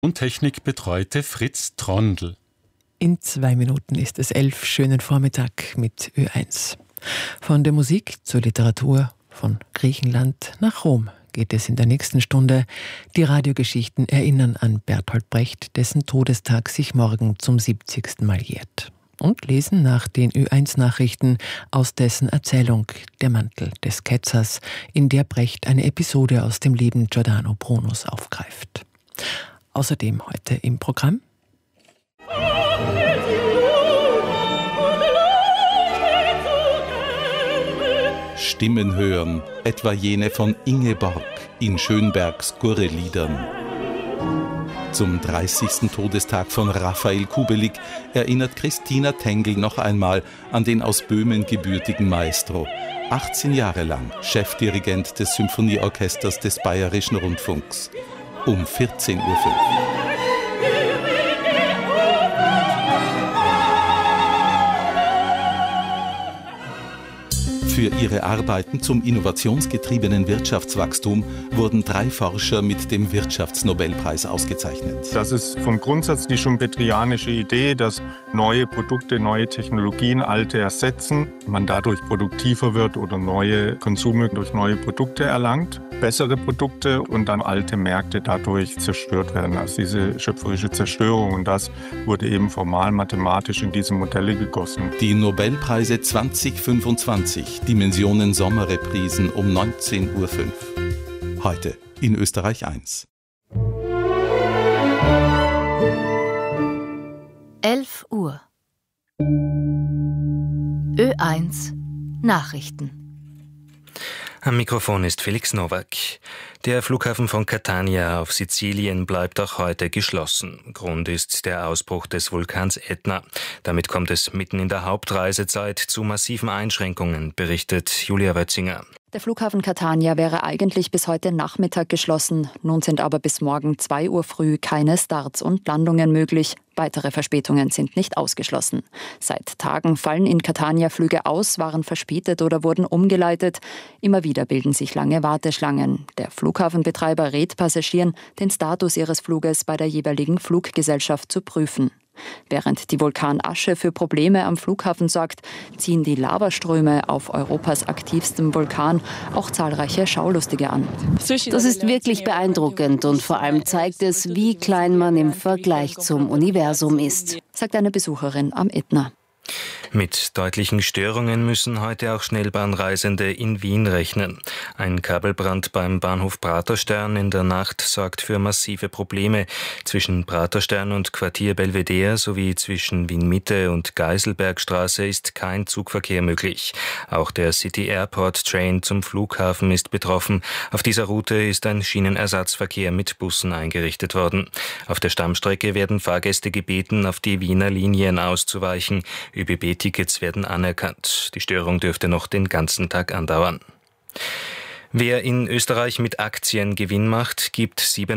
Und Technik betreute Fritz Trondl. In 2 Minuten ist es 11. Schönen Vormittag mit Ö1. Von der Musik zur Literatur, von Griechenland nach Rom geht es in der nächsten Stunde. Die Radiogeschichten erinnern an Bertolt Brecht, dessen Todestag sich morgen zum 70. Mal jährt. Und lesen nach den Ö1-Nachrichten aus dessen Erzählung Der Mantel des Ketzers, in der Brecht eine Episode aus dem Leben Giordano Brunos aufgreift. Außerdem heute im Programm Stimmen hören, etwa jene von Ingeborg in Schönbergs Gurre-Liedern. Zum 30. Todestag von Raphael Kubelik erinnert Christina Tengl noch einmal an den aus Böhmen gebürtigen Maestro, 18 Jahre lang Chefdirigent des Symphonieorchesters des Bayerischen Rundfunks. Um 14:05 Uhr. Für ihre Arbeiten zum innovationsgetriebenen Wirtschaftswachstum wurden 3 Forscher mit dem Wirtschaftsnobelpreis ausgezeichnet. Das ist vom Grundsatz die schumpetrianische Idee, dass neue Produkte, neue Technologien alte ersetzen, man dadurch produktiver wird oder neue Konsum durch neue Produkte erlangt, bessere Produkte und dann alte Märkte dadurch zerstört werden. Also diese schöpferische Zerstörung, und das wurde eben formal mathematisch in diese Modelle gegossen. Die Nobelpreise 2025, Dimensionen Sommerreprisen um 19:05 Uhr. Heute in Österreich 1. 11 Uhr. Ö1 Nachrichten. Am Mikrofon ist Felix Nowak. Der Flughafen von Catania auf Sizilien bleibt auch heute geschlossen. Grund ist der Ausbruch des Vulkans Ätna. Damit kommt es mitten in der Hauptreisezeit zu massiven Einschränkungen, berichtet Julia Wötzinger. Der Flughafen Catania wäre eigentlich bis heute Nachmittag geschlossen. Nun sind aber bis morgen 2 Uhr früh keine Starts und Landungen möglich. Weitere Verspätungen sind nicht ausgeschlossen. Seit Tagen fallen in Catania Flüge aus, waren verspätet oder wurden umgeleitet. Immer wieder bilden sich lange Warteschlangen. Der Flughafenbetreiber rät Passagieren, den Status ihres Fluges bei der jeweiligen Fluggesellschaft zu prüfen. Während die Vulkanasche für Probleme am Flughafen sorgt, ziehen die Lavaströme auf Europas aktivstem Vulkan auch zahlreiche Schaulustige an. Das ist wirklich beeindruckend und vor allem zeigt es, wie klein man im Vergleich zum Universum ist, sagt eine Besucherin am Ätna. Mit deutlichen Störungen müssen heute auch Schnellbahnreisende in Wien rechnen. Ein Kabelbrand beim Bahnhof Praterstern in der Nacht sorgt für massive Probleme. Zwischen Praterstern und Quartier Belvedere sowie zwischen Wien-Mitte und Geiselbergstraße ist kein Zugverkehr möglich. Auch der City Airport Train zum Flughafen ist betroffen. Auf dieser Route ist ein Schienenersatzverkehr mit Bussen eingerichtet worden. Auf der Stammstrecke werden Fahrgäste gebeten, auf die Wiener Linien auszuweichen. ÖBB-Tickets werden anerkannt. Die Störung dürfte noch den ganzen Tag andauern. Wer in Österreich mit Aktien Gewinn macht, gibt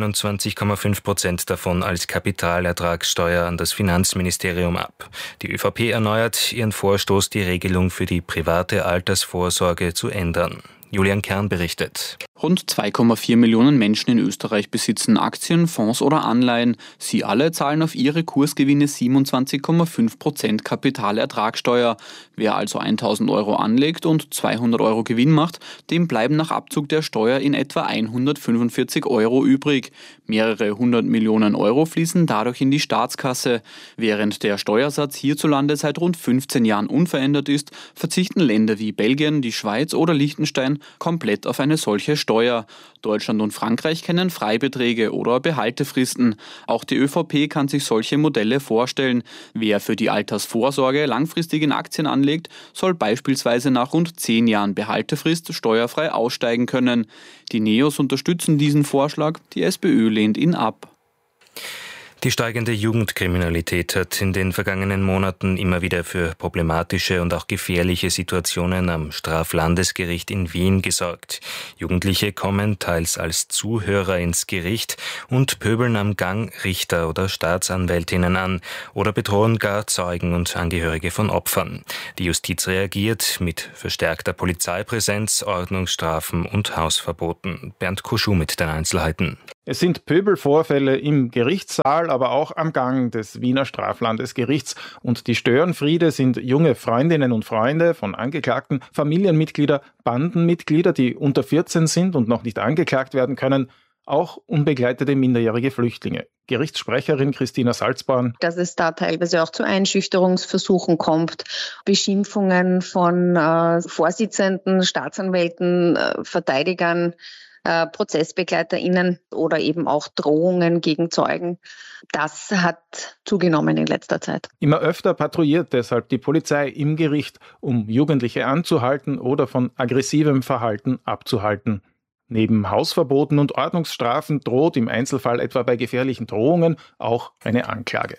27,5% davon als Kapitalertragssteuer an das Finanzministerium ab. Die ÖVP erneuert ihren Vorstoß, die Regelung für die private Altersvorsorge zu ändern. Julian Kern berichtet. Rund 2,4 Millionen Menschen in Österreich besitzen Aktien, Fonds oder Anleihen. Sie alle zahlen auf ihre Kursgewinne 27,5% Kapitalertragssteuer. Wer also 1.000 Euro anlegt und 200 Euro Gewinn macht, dem bleiben nach Abzug der Steuer in etwa 145 Euro übrig. Mehrere 100 Millionen Euro fließen dadurch in die Staatskasse. Während der Steuersatz hierzulande seit rund 15 Jahren unverändert ist, verzichten Länder wie Belgien, die Schweiz oder Liechtenstein komplett auf eine solche Steuer. Deutschland und Frankreich kennen Freibeträge oder Behaltefristen. Auch die ÖVP kann sich solche Modelle vorstellen. Wer für die Altersvorsorge langfristig in Aktien anlegt, soll beispielsweise nach rund 10 Jahren Behaltefrist steuerfrei aussteigen können. Die Neos unterstützen diesen Vorschlag, die SPÖ lehnt ihn ab. Die steigende Jugendkriminalität hat in den vergangenen Monaten immer wieder für problematische und auch gefährliche Situationen am Straflandesgericht in Wien gesorgt. Jugendliche kommen teils als Zuhörer ins Gericht und pöbeln am Gang Richter oder Staatsanwältinnen an oder bedrohen gar Zeugen und Angehörige von Opfern. Die Justiz reagiert mit verstärkter Polizeipräsenz, Ordnungsstrafen und Hausverboten. Bernd Kuschu mit den Einzelheiten. Es sind Pöbelvorfälle im Gerichtssaal, aber auch am Gang des Wiener Straflandesgerichts. Und die Störenfriede sind junge Freundinnen und Freunde von Angeklagten, Familienmitglieder, Bandenmitglieder, die unter 14 sind und noch nicht angeklagt werden können, auch unbegleitete minderjährige Flüchtlinge. Gerichtssprecherin Christina Salzborn. Dass es da teilweise auch zu Einschüchterungsversuchen kommt, Beschimpfungen von Vorsitzenden, Staatsanwälten, Verteidigern, ProzessbegleiterInnen oder eben auch Drohungen gegen Zeugen. Das hat zugenommen in letzter Zeit. Immer öfter patrouilliert deshalb die Polizei im Gericht, um Jugendliche anzuhalten oder von aggressivem Verhalten abzuhalten. Neben Hausverboten und Ordnungsstrafen droht im Einzelfall etwa bei gefährlichen Drohungen auch eine Anklage.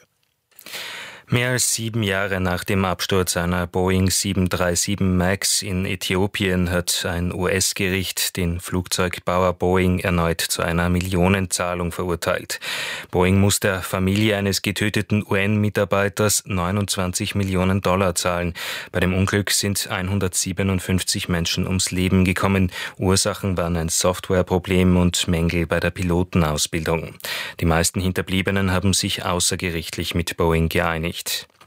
Mehr als 7 Jahre nach dem Absturz einer Boeing 737 MAX in Äthiopien hat ein US-Gericht den Flugzeugbauer Boeing erneut zu einer Millionenzahlung verurteilt. Boeing muss der Familie eines getöteten UN-Mitarbeiters 29 Millionen Dollar zahlen. Bei dem Unglück sind 157 Menschen ums Leben gekommen. Ursachen waren ein Softwareproblem und Mängel bei der Pilotenausbildung. Die meisten Hinterbliebenen haben sich außergerichtlich mit Boeing geeinigt.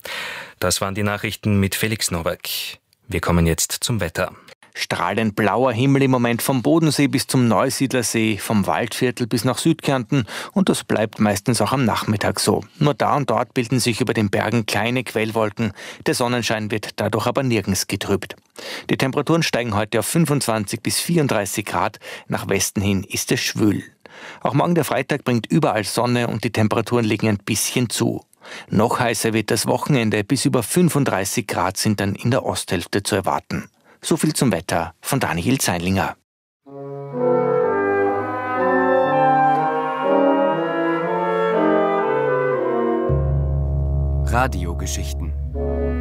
Das waren die Nachrichten mit Felix Nowak. Wir kommen jetzt zum Wetter. Strahlend blauer Himmel im Moment vom Bodensee bis zum Neusiedlersee, vom Waldviertel bis nach Südkärnten, und das bleibt meistens auch am Nachmittag so. Nur da und dort bilden sich über den Bergen kleine Quellwolken. Der Sonnenschein wird dadurch aber nirgends getrübt. Die Temperaturen steigen heute auf 25 bis 34 Grad. Nach Westen hin ist es schwül. Auch morgen der Freitag bringt überall Sonne und die Temperaturen legen ein bisschen zu. Noch heißer wird das Wochenende, bis über 35 Grad sind dann in der Osthälfte zu erwarten. So viel zum Wetter von Daniel Zeinlinger. Radiogeschichten